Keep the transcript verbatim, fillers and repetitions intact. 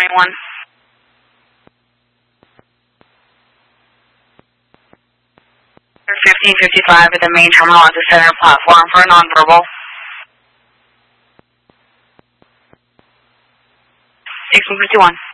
twenty-one. fifteen fifty-five at the main terminal at the center platform for a nonverbal. sixteen fifty-one.